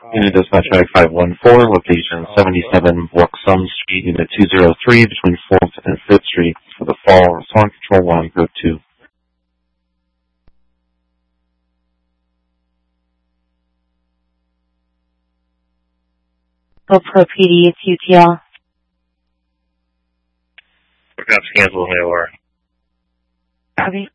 Unit Dispatch 9514, location 77 Bloxham Street, Unit 203, between 4th and 5th Street, for the fall. Respond Control 1, Group 2. GoPro PD, it's UTL. We've got scans on the OR. Copy.